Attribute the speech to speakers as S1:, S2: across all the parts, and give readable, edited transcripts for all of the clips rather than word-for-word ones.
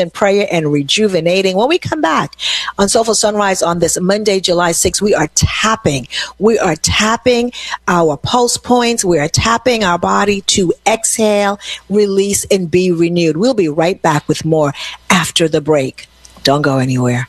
S1: instant prayer and rejuvenating. When we come back on Soulful Sunrise on this Monday, July 6th, we are tapping our pulse points. We are tapping our body to exhale, release, and be renewed. We'll be right back with more after the break. Don't go anywhere.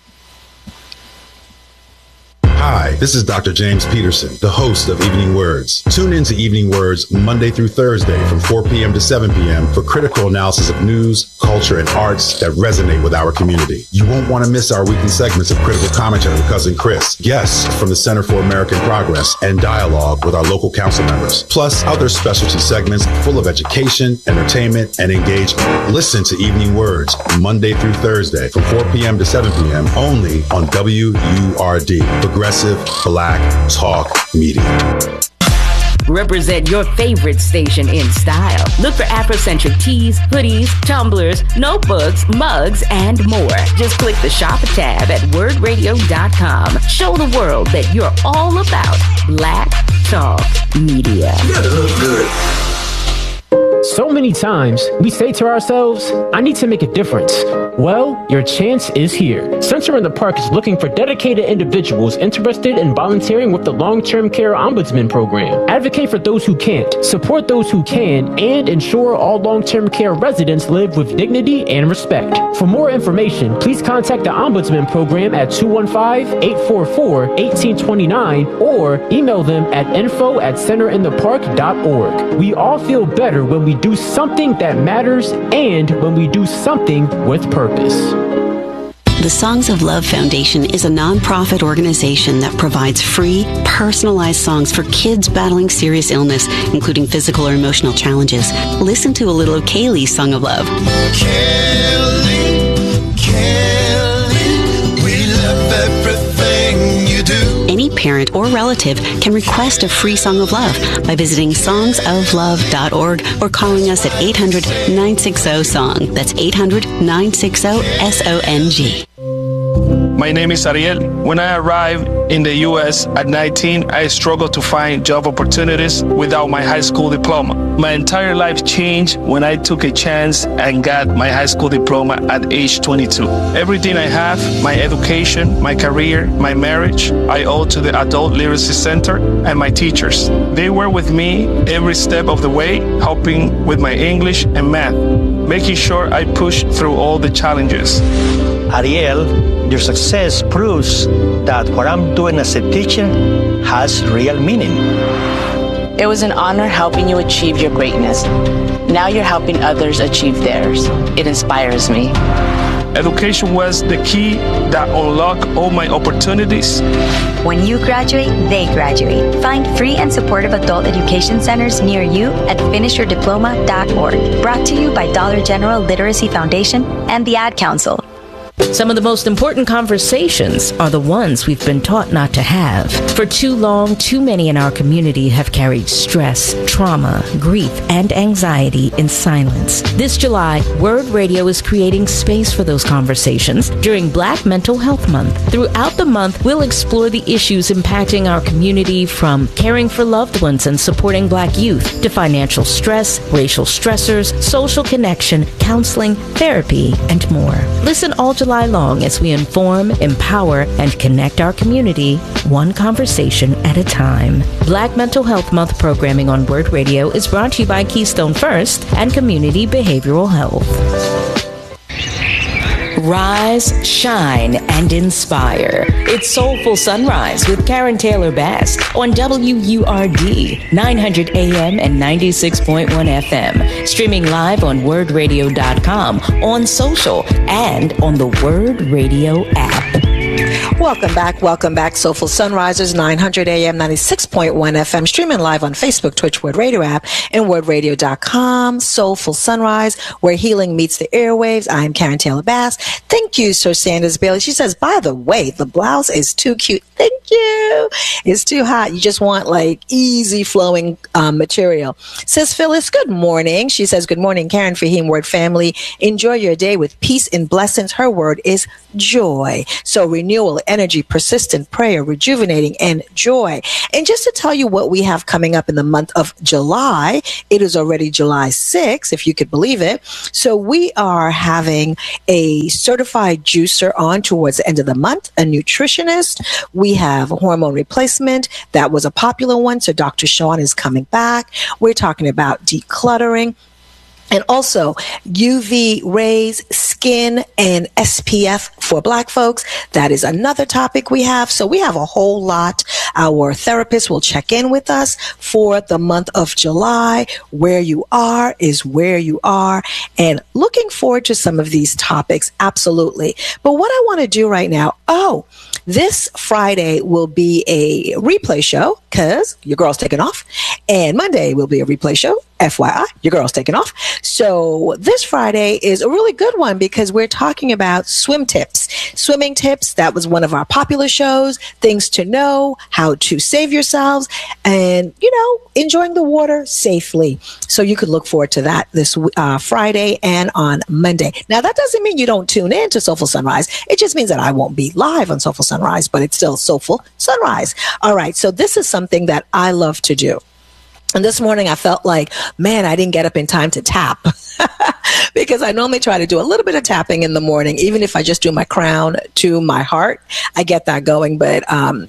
S2: Hi, this is Dr. James Peterson, the host of Evening Words. Tune in to Evening Words Monday through Thursday from 4 p.m. to 7 p.m. for critical analysis of news, culture, and arts that resonate with our community. You won't want to miss our weekly segments of critical commentary with Cousin Chris, guests from the Center for American Progress, and dialogue with our local council members, plus other specialty segments full of education, entertainment, and engagement. Listen to Evening Words Monday through Thursday from 4 p.m. to 7 p.m. only on WURD, Progressive Black Talk Media.
S3: Represent your favorite station in style. Look for Afrocentric tees, hoodies, tumblers, notebooks, mugs, and more. Just click the Shop tab at wordradio.com. Show the world that you're all about Black Talk Media.
S4: You gotta look good.
S5: So many times, we say to ourselves, I need to make a difference. Well, your chance is here. Center in the Park is looking for dedicated individuals interested in volunteering with the Long-Term Care Ombudsman Program. Advocate for those who can't, support those who can, and ensure all long-term care residents live with dignity and respect. For more information, please contact the Ombudsman Program at 215-844-1829 or email them at info@centerinthepark.org. We all feel better when we do something that matters and when we do something with purpose.
S6: The Songs of Love Foundation is a nonprofit organization that provides free, personalized songs for kids battling serious illness, including physical or emotional challenges. Listen to a little of Kaylee's Song of Love.
S4: Kelly, we love everything you do.
S6: Any parent or relative can request a free Song of Love by visiting songsoflove.org or calling us at 800-960-SONG. That's 800-960-SONG.
S7: My name is Ariel. When I arrived in the U.S. at 19, I struggled to find job opportunities without my high school diploma. My entire life changed when I took a chance and got my high school diploma at age 22. Everything I have, my education, my career, my marriage, I owe to the Adult Literacy Center and my teachers. They were with me every step of the way, helping with my English and math, making sure I pushed through all the challenges.
S8: Ariel, your success proves that what I'm doing as a teacher has real meaning.
S9: It was an honor helping you achieve your greatness. Now you're helping others achieve theirs. It inspires me.
S7: Education was the key that unlocked all my opportunities.
S10: When you graduate, they graduate. Find free and supportive adult education centers near you at finishyourdiploma.org. Brought to you by Dollar General Literacy Foundation and the Ad Council.
S3: Some of the most important conversations are the ones we've been taught not to have. For too long, too many in our community have carried stress, trauma, grief, and anxiety in silence. This July, Word Radio is creating space for those conversations during Black Mental Health Month. Throughout the month, we'll explore the issues impacting our community, from caring for loved ones and supporting Black youth to financial stress, racial stressors, social connection, counseling, therapy, and more. Listen all July long as we inform, empower, and connect our community one conversation at a time. Black Mental Health Month programming on Word Radio is brought to you by Keystone First and Community Behavioral Health. Rise, shine, and inspire. It's Soulful Sunrise with Karen Taylor Bass on WURD 900 AM and 96.1 FM. Streaming live on wordradio.com, on social, and on the Word Radio app.
S1: Welcome back. Soulful Sunrisers, 900 AM, 96.1 FM, streaming live on Facebook, Twitch, Word Radio app, and wordradio.com. Soulful Sunrise, where healing meets the airwaves. I am Karen Taylor Bass. Thank you, Sir Sanders Bailey. She says, by the way, the blouse is too cute. Thank you. It's too hot. You just want like easy flowing material. Says Phyllis, good morning. She says, good morning, Karen, Fahim, Word family. Enjoy your day with peace and blessings. Her word is joy. So renewal with energy, persistent prayer, rejuvenating, and joy. And just to tell you what we have coming up in the month of July, it is already July 6th, if you could believe it. So we are having a certified juicer on towards the end of the month, a nutritionist. We have a hormone replacement. That was a popular one. So Dr. Sean is coming back. We're talking about decluttering. And also UV rays, skin, and SPF for Black folks. That is another topic we have. So we have a whole lot. Our therapist will check in with us for the month of July. Where you are is where you are. And looking forward to some of these topics. Absolutely. But what I want to do right now, this Friday will be a replay show because your girl's taking off. And Monday will be a replay show. FYI, your girl's taking off. So this Friday is a really good one because we're talking about swimming tips. That was one of our popular shows, things to know, how to save yourselves, and, enjoying the water safely. So you could look forward to that this Friday and on Monday. Now, that doesn't mean you don't tune in to Soulful Sunrise. It just means that I won't be live on Soulful Sunrise, but it's still Soulful Sunrise. All right. So this is something that I love to do. And this morning I felt like, man, I didn't get up in time to tap because I normally try to do a little bit of tapping in the morning. Even if I just do my crown to my heart, I get that going. But,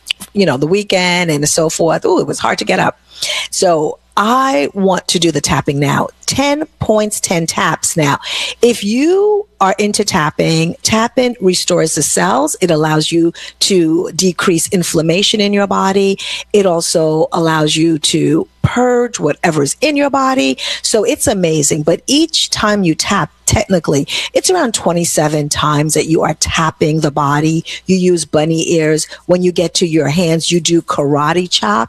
S1: the weekend and so forth, it was hard to get up. So I want to do the tapping now. 10 points, 10 taps. Now, if you are into tapping restores the cells. It allows you to decrease inflammation in your body. It also allows you to purge whatever's in your body. So it's amazing. But each time you tap, technically, it's around 27 times that you are tapping the body. You use bunny ears. When you get to your hands, you do karate chop.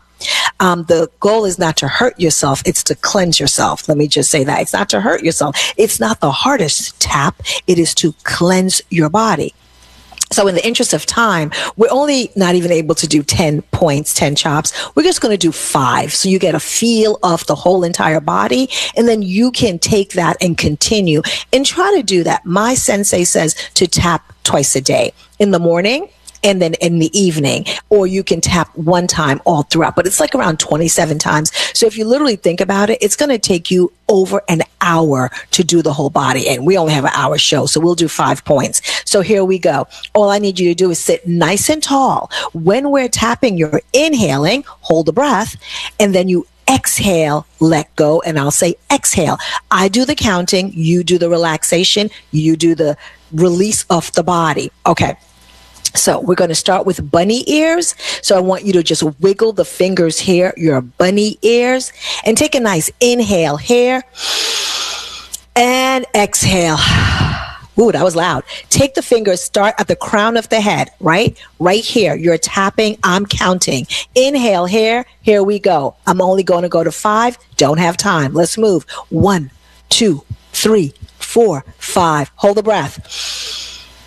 S1: The goal is not to hurt yourself. It's to cleanse yourself. Let me just say that. It's not to hurt yourself. It's not the hardest tap. It is to cleanse your body. So in the interest of time, we're only not even able to do 10 points, 10 chops. We're just going to do 5. So you get a feel of the whole entire body. And then you can take that and continue and try to do that. My sensei says to tap twice a day, in the morning and then in the evening, or you can tap one time all throughout, but it's like around 27 times. So if you literally think about it, it's going to take you over an hour to do the whole body. And we only have an hour show, so we'll do 5 points. So here we go. All I need you to do is sit nice and tall. When we're tapping, you're inhaling, hold the breath, and then you exhale, let go, and I'll say exhale. I do the counting, you do the relaxation, you do the release of the body. Okay. So we're going to start with bunny ears. So I want you to just wiggle the fingers here, your bunny ears, and take a nice inhale here and exhale. Ooh, that was loud. Take the fingers, start at the crown of the head, right? Right here. You're tapping. I'm counting. Inhale here. Here we go. I'm only going to go to 5. Don't have time. Let's move. 1, 2, 3, 4, 5. Hold the breath.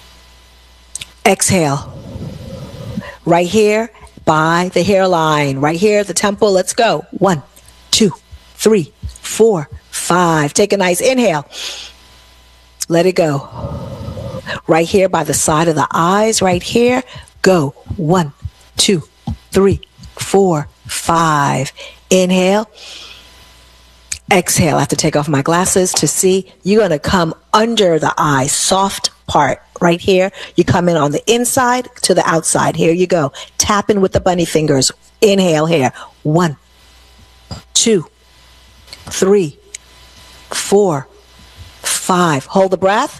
S1: Exhale. Right here by the hairline. Right here, the temple. Let's go. 1, 2, 3, 4, 5. Take a nice inhale. Let it go. Right here by the side of the eyes. Right here. Go. 1, 2, 3, 4, 5. Inhale. Exhale. I have to take off my glasses to see. You're going to come under the eye, soft part right here. You come in on the inside to the outside. Here you go. Tapping with the bunny fingers. Inhale here. 1, 2, 3, 4, 5. Hold the breath.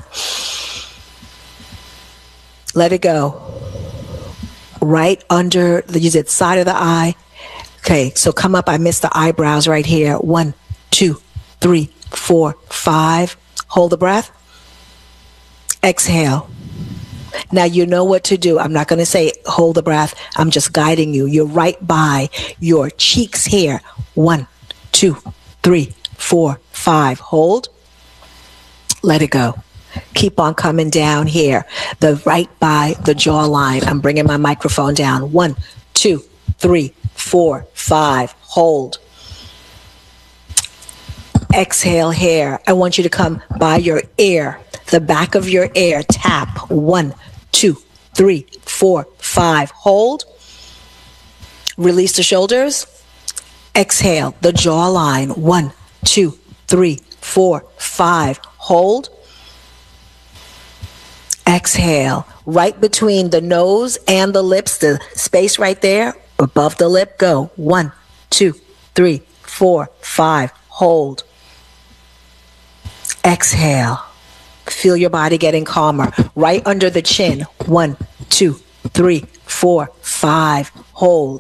S1: Let it go. Right under the side of the eye. Okay, so come up. I missed the eyebrows right here. 1, 2, 3, 4, 5. Hold the breath. Exhale. Now you know what to do. I'm not going to say hold the breath. I'm just guiding you. You're right by your cheeks here. 1, 2, 3, 4, 5. Hold. Let it go. Keep on coming down here. The right by the jawline. I'm bringing my microphone down. 1, 2, 3, 4, 5. Hold. Exhale here. I want you to come by your ear, the back of your ear. Tap. 1, 2, 3, 4, 5. Hold. Release the shoulders. Exhale, the jawline. 1, 2, 3, 4, 5. Hold. Exhale, right between the nose and the lips, the space right there above the lip. Go. 1, 2, 3, 4, 5. Hold. Exhale. Feel your body getting calmer. Right under the chin. 1, 2, 3, 4, 5. Hold.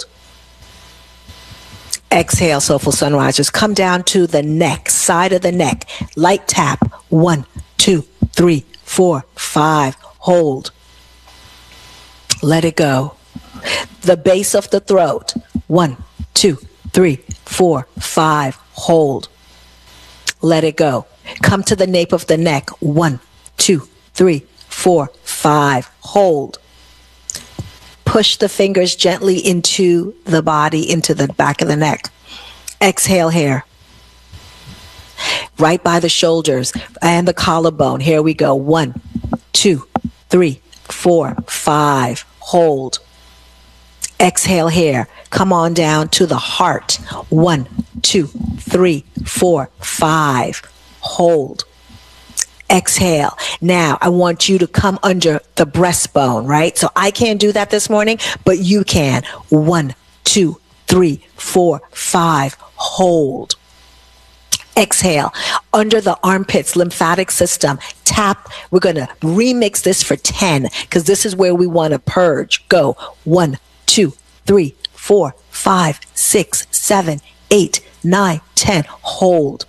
S1: Exhale, Soulful Sunrisers. Come down to the neck, side of the neck. Light tap. 1, 2, 3, 4, 5. Hold. Let it go. The base of the throat. 1, 2, 3, 4, 5. Hold. Let it go. Come to the nape of the neck. 1, 2, 3, 4, 5. Hold. Push the fingers gently into the body, into the back of the neck. Exhale here. Right by the shoulders and the collarbone. Here we go. 1, 2, 3, 4, 5. Hold. Exhale here. Come on down to the heart. 1, 2, 3, 4, 5. Hold. Exhale. Now, I want you to come under the breastbone, right? So I can't do that this morning, but you can. 1, 2, 3, 4, 5. Hold. Exhale. Under the armpits, lymphatic system. Tap. We're going to remix this for 10 because this is where we want to purge. Go. 1, 2, 3, 4, 5, 6, 7, 8, 9, 10. Hold.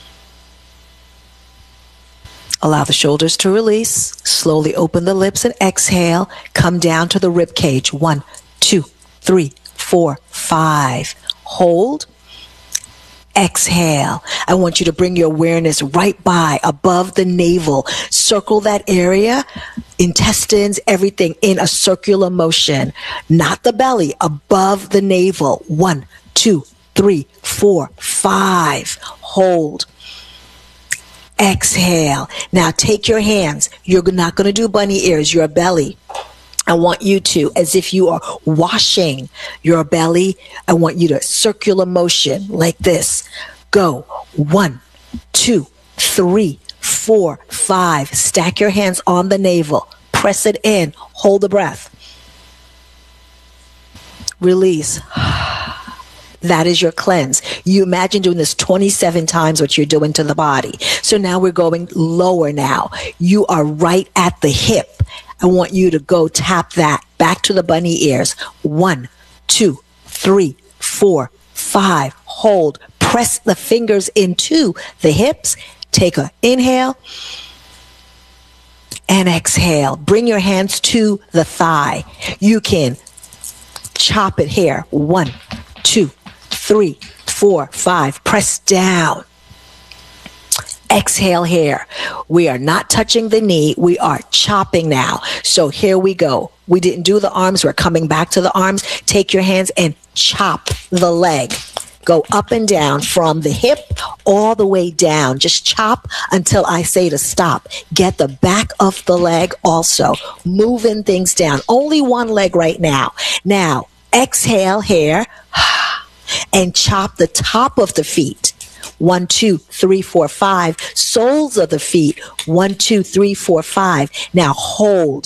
S1: Allow the shoulders to release. Slowly open the lips and exhale. Come down to the rib cage. 1, 2, 3, 4, 5. Hold. Exhale. I want you to bring your awareness right by, above the navel. Circle that area, intestines, everything in a circular motion. Not the belly, above the navel. 1, 2, 3, 4, 5. Hold. Exhale. Now take your hands. You're not going to do bunny ears, your belly. I want you to, as if you are washing your belly, I want you to circular motion like this. Go. 1, 2, 3, 4, 5. Stack your hands on the navel. Press it in. Hold the breath. Release. That is your cleanse. You imagine doing this 27 times, what you're doing to the body. So now we're going lower now. You are right at the hip. I want you to go tap that back to the bunny ears. 1, 2, 3, 4, 5. Hold. Press the fingers into the hips. Take an inhale and exhale. Bring your hands to the thigh. You can chop it here. 1, 2, 3, 4, 5. Press down. Exhale here. We are not touching the knee. We are chopping now. So here we go. We didn't do the arms. We're coming back to the arms. Take your hands and chop the leg. Go up and down from the hip all the way down. Just chop until I say to stop. Get the back of the leg also. Moving things down. Only one leg right now. Now, exhale here and chop the top of the feet. 1, 2, 3, 4, 5. Soles of the feet. 1, 2, 3, 4, 5. Now hold.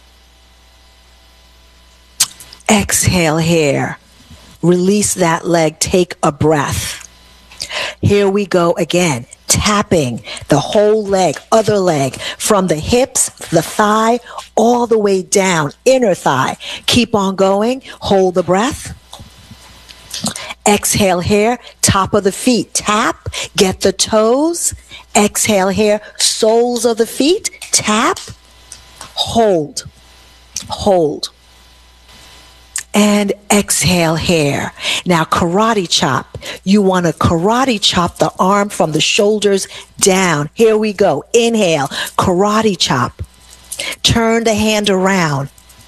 S1: Exhale here. Release that leg. Take a breath. Here we go again. Tapping the whole leg, other leg, from the hips, the thigh, all the way down, inner thigh. Keep on going. Hold the breath. Exhale here, top of the feet, tap, get the toes. Exhale here, soles of the feet, tap, hold, hold. And exhale here. Now karate chop. You want to karate chop the arm from the shoulders down. Here we go. Inhale, karate chop. Turn the hand around.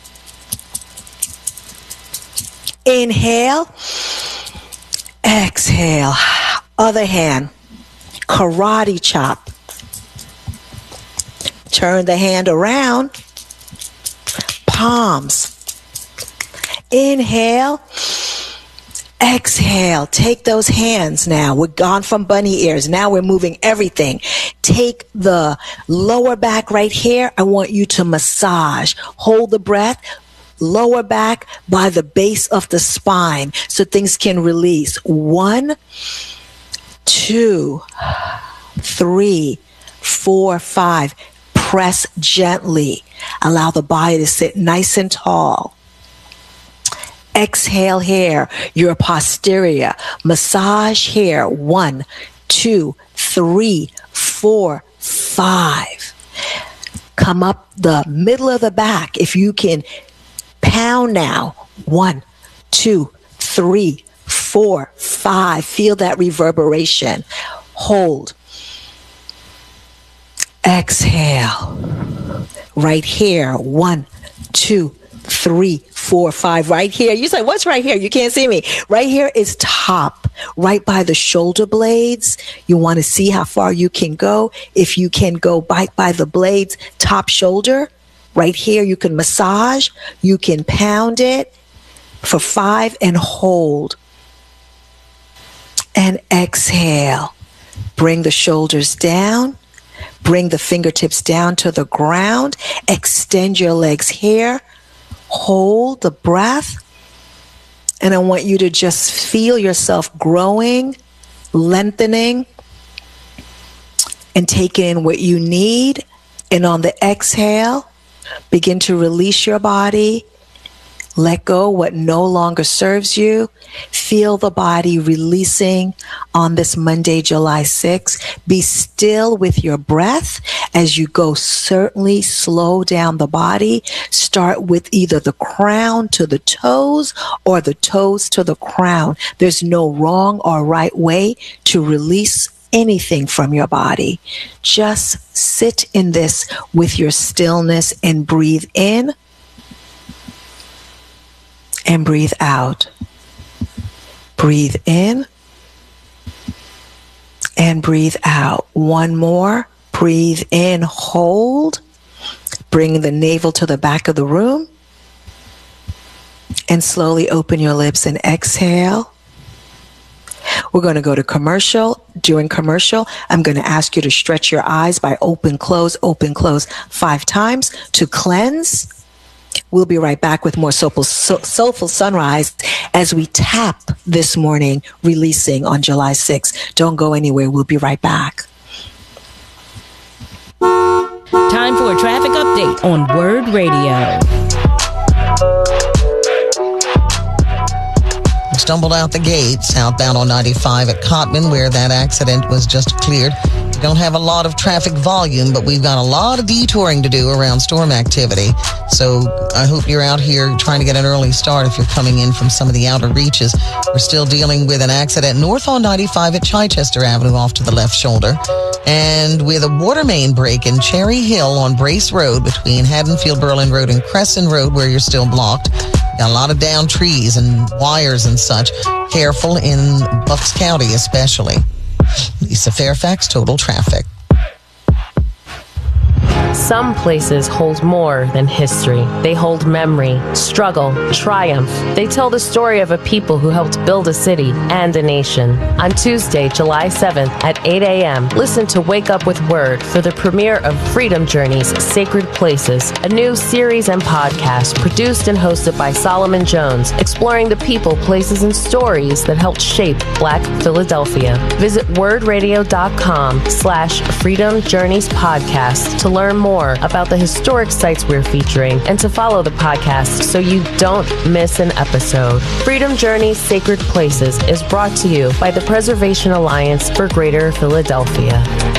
S1: Inhale. Exhale. Other hand. Karate chop. Turn the hand around. palms. Inhale. Exhale. Take those hands now. We're gone from bunny ears. Now we're moving everything. Take the lower back right here. I want you to massage. Hold the breath. Lower back by the base of the spine so things can release. 1, 2, 3, 4, 5. Press gently. Allow the body to sit nice and tall. Exhale here, your posterior. Massage here. 1, 2, 3, 4, 5. Come up the middle of the back. If you can pound now. 1, 2, 3, 4, 5. Feel that reverberation. Hold. Exhale. Right here. 1, 2, 3, 4, 5. Right here. You say, what's right here? You can't see me. Right here is top, right by the shoulder blades. You want to see how far you can go. If you can go by the blades, top shoulder, right here, you can massage. You can pound it for 5 and hold. And exhale. Bring the shoulders down. Bring the fingertips down to the ground. Extend your legs here. Hold the breath. And I want you to just feel yourself growing, lengthening, and take in what you need. And on the exhale, begin to release your body. Let go what no longer serves you. Feel the body releasing on this Monday, July 6th. Be still with your breath as you go. Certainly slow down the body. Start with either the crown to the toes or the toes to the crown. There's no wrong or right way to release anything from your body. Just sit in this with your stillness and breathe in. And breathe out. Breathe in and breathe out. One more. Breathe in, hold. Bring the navel to the back of the room. And slowly open your lips and exhale. We're going to go to commercial. During commercial, I'm going to ask you to stretch your eyes by open, close 5 times to cleanse. We'll be right back with more Soulful Sunrise as we tap this morning, releasing on July 6th. Don't go anywhere. We'll be right back.
S3: Time for a traffic update on Word Radio.
S11: Stumbled out the gate southbound on 95 at Cotman, where that accident was just cleared. We don't have a lot of traffic volume, but we've got a lot of detouring to do around storm activity. So I hope you're out here trying to get an early start if you're coming in from some of the outer reaches. We're still dealing with an accident north on 95 at Chichester Avenue off to the left shoulder. And with a water main break in Cherry Hill on Brace Road between Haddonfield, Berlin Road and Crescent Road, where you're still blocked. Got a lot of down trees and wires and such. Careful in Bucks County especially. Lisa Fairfax, Total Traffic.
S12: Some places hold more than history. They hold memory, struggle, triumph. They tell the story of a people who helped build a city and a nation. On Tuesday, July 7th at 8 a.m., listen to Wake Up with Word for the premiere of Freedom Journeys, Sacred Places, a new series and podcast produced and hosted by Solomon Jones, exploring the people, places, and stories that helped shape Black Philadelphia. Visit wordradio.com/Freedom Journeys Podcast to learn more about the historic sites we're featuring and to follow the podcast so you don't miss an episode. Freedom Journeys Sacred Places is brought to you by the Preservation Alliance for Greater Philadelphia.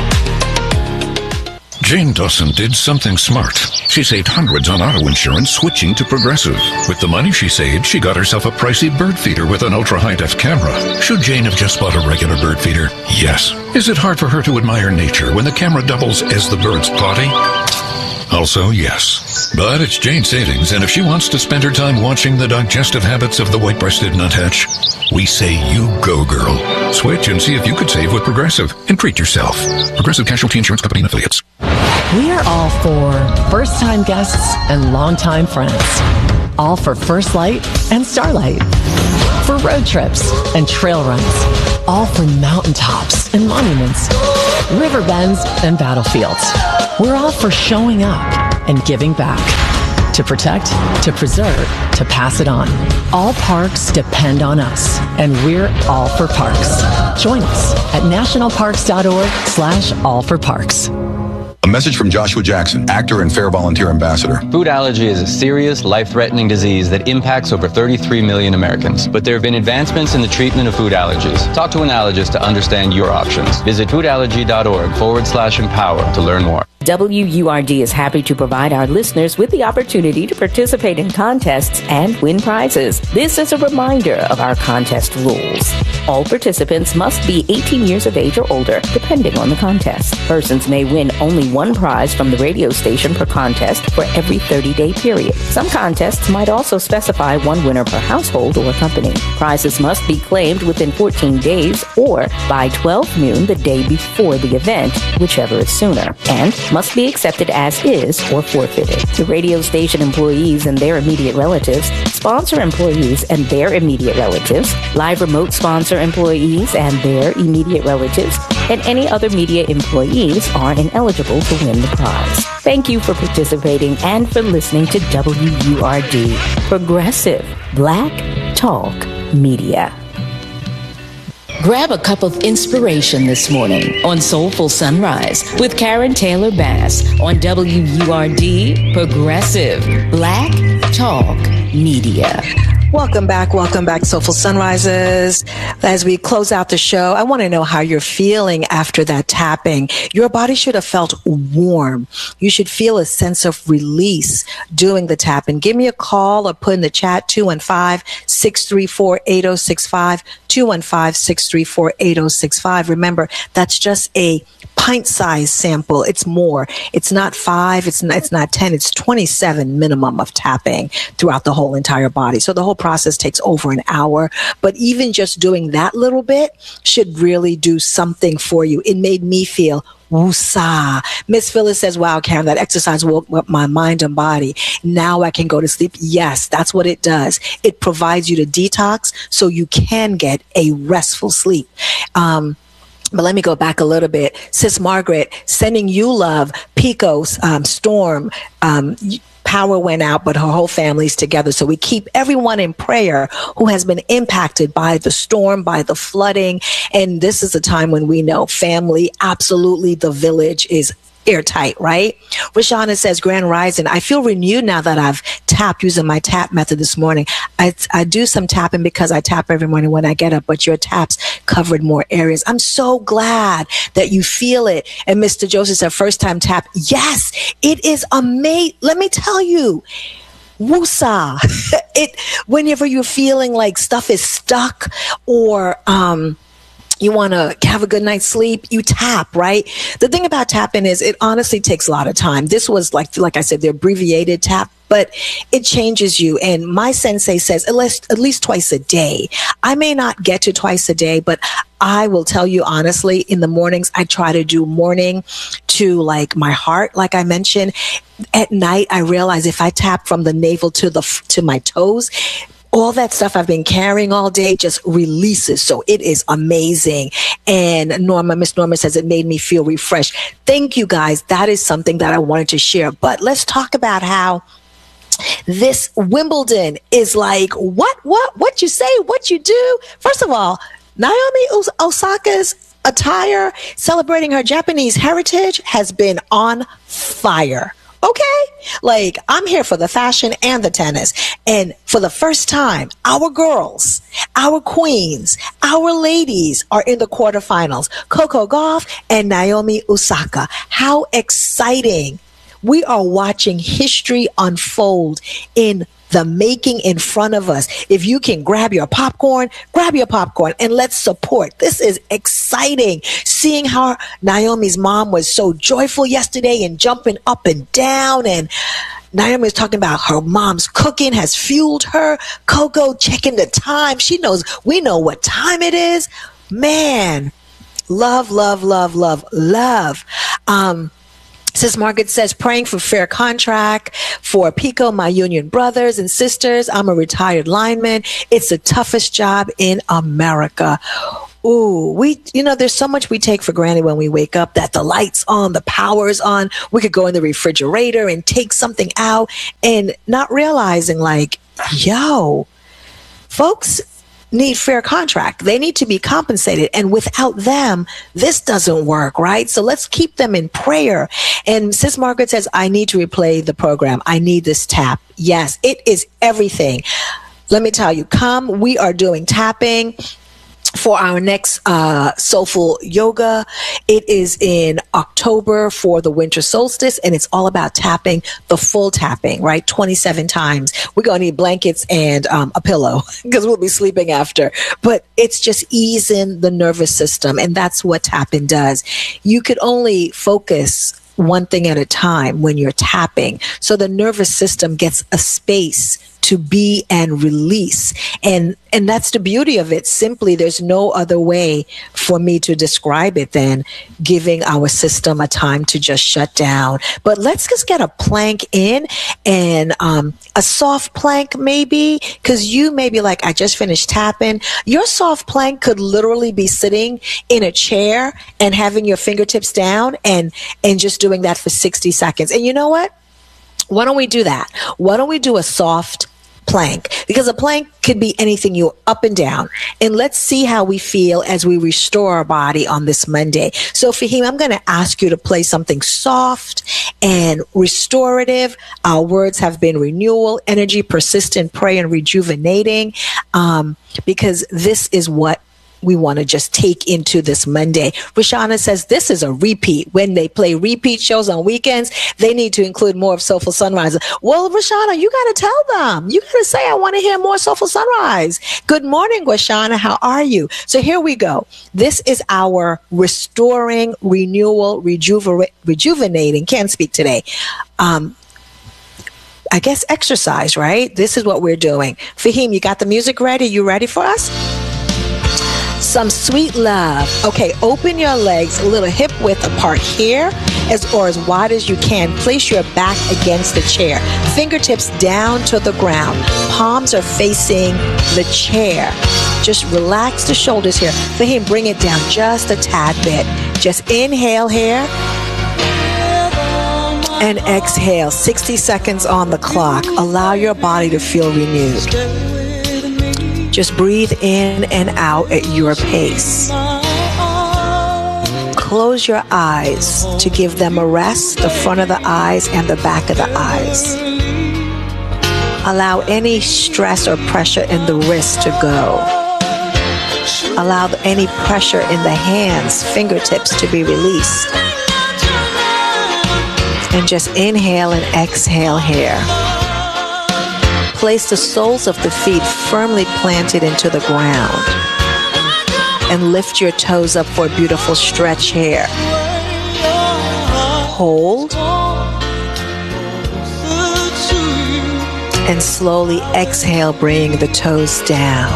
S13: Jane Dawson did something smart. She saved hundreds on auto insurance switching to Progressive. With the money she saved, she got herself a pricey bird feeder with an ultra-high-def camera. Should Jane have just bought a regular bird feeder? Yes. Is it hard for her to admire nature when the camera doubles as the bird's potty? Also, yes. But it's Jane's savings, and if she wants to spend her time watching the digestive habits of the white-breasted nuthatch, we say you go, girl. Switch and see if you could save with Progressive and treat yourself. Progressive Casualty Insurance Company and Affiliates.
S14: We are all for first-time guests and longtime friends. All for First Light and Starlight. For road trips and trail runs. All for mountaintops and monuments. River bends and battlefields. We're all for showing up and giving back. To protect, to preserve, to pass it on. All parks depend on us, and we're all for parks. Join us at nationalparks.org/allforparks.
S15: A message from Joshua Jackson, actor and Fair Volunteer Ambassador.
S16: Food allergy is a serious, life-threatening disease that impacts over 33 million Americans. But there have been advancements in the treatment of food allergies. Talk to an allergist to understand your options. Visit foodallergy.org/empower to learn more.
S3: WURD is happy to provide our listeners with the opportunity to participate in contests and win prizes. This is a reminder of our contest rules. All participants must be 18 years of age or older, depending on the contest. Persons may win only one prize from the radio station per contest for every 30-day period. Some contests might also specify one winner per household or company. Prizes must be claimed within 14 days or by 12 noon the day before the event, whichever is sooner, and must be accepted as is or forfeited. The radio station employees and their immediate relatives, sponsor employees and their immediate relatives, live remote sponsor employees and their immediate relatives, and any other media employees are ineligible to win the prize. Thank you for participating and for listening to WURD, Progressive Black Talk Media. Grab a cup of inspiration this morning on Soulful Sunrise with Karen Taylor Bass on WURD, Progressive Black Talk Media.
S1: Welcome back, Soulful Sunrises. As we close out the show, I want to know how you're feeling after that tapping. Your body should have felt warm. You should feel a sense of release doing the tapping. Give me a call or put in the chat 215-634-8065, 215-634-8065. Remember, that's just a pint-sized sample. It's more. It's not 5. It's not 10. It's 27 minimum of tapping throughout the whole entire body. So the whole process takes over an hour. But even just doing that little bit should really do something for you. It made me feel woosah. Miss Phyllis says, wow, Karen, that exercise woke up my mind and body. Now I can go to sleep. Yes, that's what it does. It provides you to detox so you can get a restful sleep. But let me go back a little bit. Sis Margaret, sending you love. Pico, Storm, power went out, but her whole family's together. So we keep everyone in prayer who has been impacted by the storm, by the flooding. And this is a time when we know family, absolutely, the village is airtight, right? Rashana says, Grand Rising, I feel renewed now that I've tapped using my tap method this morning. I do some tapping because I tap every morning when I get up, but your taps covered more areas. I'm so glad that you feel it. And Mr. Joseph said, first time tap. Yes, it is amazing. Let me tell you, woosah. Whenever you're feeling like stuff is stuck or, you want to have a good night's sleep, you tap, right? The thing about tapping is it honestly takes a lot of time. This was like I said, the abbreviated tap, but it changes you. And my sensei says at least twice a day. I may not get to twice a day, but I will tell you honestly, in the mornings, I try to do morning to like my heart, like I mentioned. At night, I realize if I tap from the navel to my toes, all that stuff I've been carrying all day just releases. So it is amazing. And Miss Norma says it made me feel refreshed. Thank you guys. That is something that I wanted to share. But let's talk about how this Wimbledon is like, what you say, what you do. First of all, Naomi Osaka's attire celebrating her Japanese heritage has been on fire. Okay, like I'm here for the fashion and the tennis. And for the first time, our girls, our queens, our ladies are in the quarterfinals. Coco Gauff and Naomi Osaka. How exciting. We are watching history unfold in the making in front of us. If you can grab your popcorn and let's support. This is exciting. Seeing how Naomi's mom was so joyful yesterday and jumping up and down, and Naomi was talking about her mom's cooking has fueled her. Coco checking the time. We know what time it is. Man, love. Sis Margaret says, praying for fair contract for PICO, my union brothers and sisters. I'm a retired lineman. It's the toughest job in America. Ooh, there's so much we take for granted when we wake up, that the light's on, the power's on. We could go in the refrigerator and take something out and not realizing folks need fair contract. They need to be compensated. And without them, this doesn't work, right? So let's keep them in prayer. And Sis Margaret says, I need to replay the program. I need this tap. Yes, it is everything. Let me tell you, we are doing tapping for our next Soulful Yoga. It is in October for the winter solstice, and it's all about tapping, the full tapping, right? 27 times. We're going to need blankets and a pillow because we'll be sleeping after. But it's just easing the nervous system, and that's what tapping does. You could only focus one thing at a time when you're tapping. So the nervous system gets a space to be and release. And that's the beauty of it. Simply, there's no other way for me to describe it than giving our system a time to just shut down. But let's just get a plank in, and a soft plank maybe, because you may be like, I just finished tapping. Your soft plank could literally be sitting in a chair and having your fingertips down and just doing that for 60 seconds. And you know what? Why don't we do that? Why don't we do a soft plank? Because a plank could be anything, you up and down. And let's see how we feel as we restore our body on this Monday. So Fahim, I'm going to ask you to play something soft and restorative. Our words have been renewal, energy, persistent, pray, and rejuvenating, because this is what we want to just take into this Monday. Rashana says this is a repeat. When they play repeat shows on weekends, they need to include more of Soulful Sunrise. Well, Rashana, you got to tell them. You got to say, I want to hear more Soulful Sunrise. Good morning, Rashana. How are you? So here we go. This is our restoring, renewal, rejuvenating. Can't speak today. I guess exercise, right? This is what we're doing. Fahim, you got the music ready? You ready for us? Some sweet love. Okay, open your legs a little hip width apart here, as wide as you can. Place your back against the chair. Fingertips down to the ground. Palms are facing the chair. Just relax the shoulders here. Fahim, bring it down just a tad bit. Just inhale here and exhale. 60 seconds on the clock. Allow your body to feel renewed. Just breathe in and out at your pace. Close your eyes to give them a rest, the front of the eyes and the back of the eyes. Allow any stress or pressure in the wrist to go. Allow any pressure in the hands, fingertips to be released. And just inhale and exhale here. Place the soles of the feet firmly planted into the ground and lift your toes up for a beautiful stretch here. Hold and slowly exhale, bringing the toes down.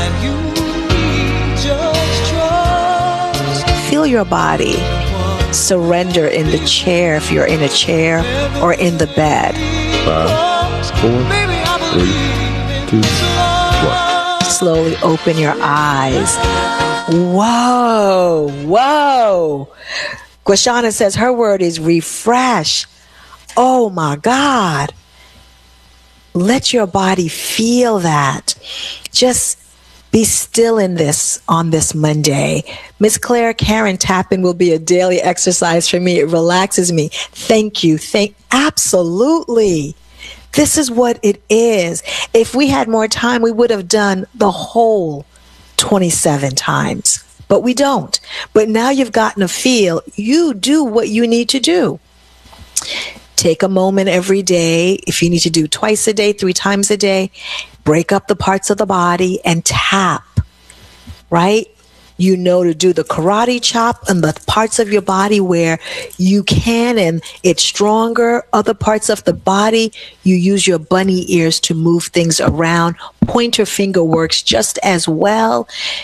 S1: Feel your body surrender in the chair if you're in a chair or in the bed.
S2: 5, 4, 3, 2, 1.
S1: Slowly open your eyes. Whoa, whoa. Guashana says her word is refresh. Oh my God. Let your body feel that. Just be still in this on this Monday. Miss Claire, Karen, tapping will be a daily exercise for me. It relaxes me. Thank you. Absolutely. This is what it is. If we had more time, we would have done the whole 27 times, but we don't. But now you've gotten a feel. You do what you need to do. Take a moment every day. If you need to do twice a day, 3 times a day, break up the parts of the body and tap, right? You know to do the karate chop and the parts of your body where you can and it's stronger. Other parts of the body, you use your bunny ears to move things around. Pointer finger works just as well.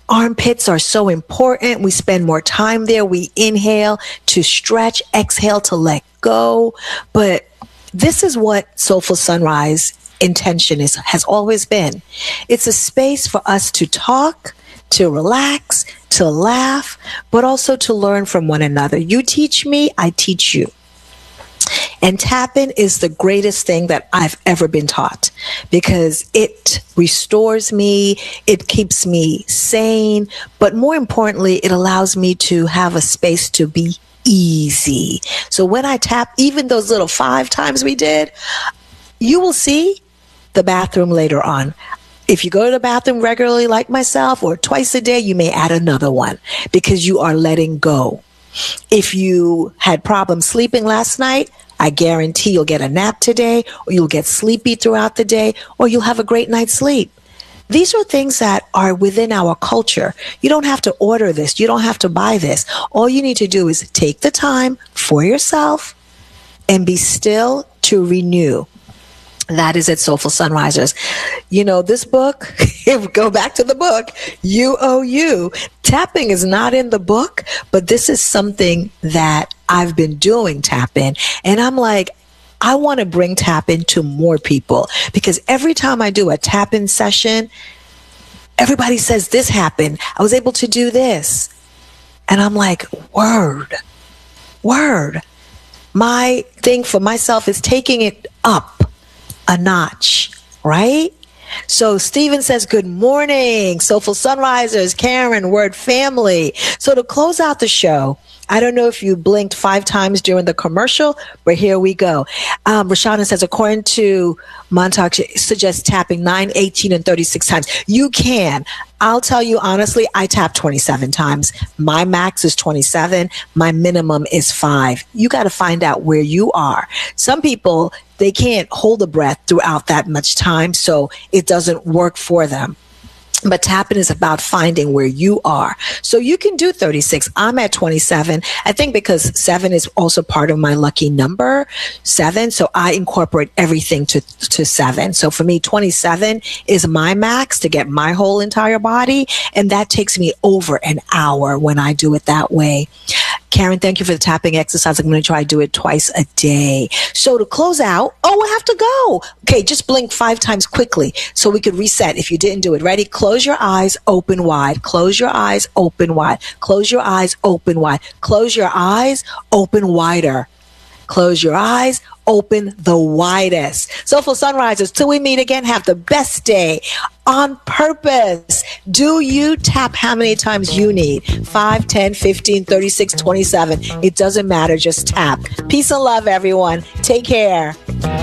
S1: armpits are so important. We spend more time there. We inhale to stretch, exhale to let go. But this is what Soulful Sunrise intention has always been. It's a space for us to talk, to relax, to laugh, but also to learn from one another. You teach me, I teach you. And tapping is the greatest thing that I've ever been taught because it restores me, it keeps me sane, but more importantly, it allows me to have a space to be easy. So when I tap, even those little 5 times we did, you will see the bathroom later on. If you go to the bathroom regularly like myself or twice a day, you may add another one because you are letting go. If you had problems sleeping last night, I guarantee you'll get a nap today, or you'll get sleepy throughout the day, or you'll have a great night's sleep. These are things that are within our culture. You don't have to order this. You don't have to buy this. All you need to do is take the time for yourself and be still to renew. That is at Soulful Sunrisers. You know, this book, go back to the book, You Owe You. Tapping is not in the book, but this is something that I've been doing, tapping. And I'm like, I want to bring tapping to more people because every time I do a tapping session, everybody says this happened. I was able to do this. And I'm like, word. My thing for myself is taking it up a notch, right? So Stephen says, good morning, Soulful Sunrisers, Karen, Word family. So to close out the show, I don't know if you blinked 5 times during the commercial, but here we go. Rashana says, according to Montauk, she suggests tapping 9, 18, and 36 times. You can. I'll tell you honestly, I tap 27 times. My max is 27. My minimum is 5. You got to find out where you are. Some people, they can't hold a breath throughout that much time, so it doesn't work for them. But tapping is about finding where you are. So you can do 36. I'm at 27. I think because 7 is also part of my lucky number, 7. So I incorporate everything to 7. So for me, 27 is my max to get my whole entire body. And that takes me over an hour when I do it that way. Karen, thank you for the tapping exercise. I'm going to try to do it twice a day. So to close out, I have to go. Okay, just blink 5 times quickly so we could reset if you didn't do it. Ready? Close your eyes, open wide. Close your eyes, open wide. Close your eyes, open wide. Close your eyes, open wider. Close your eyes, open the widest. Soulful Sunrisers, till we meet again, have the best day on purpose. Do you tap how many times you need? 5, 10, 15, 36, 27. It doesn't matter. Just tap. Peace and love, everyone. Take care.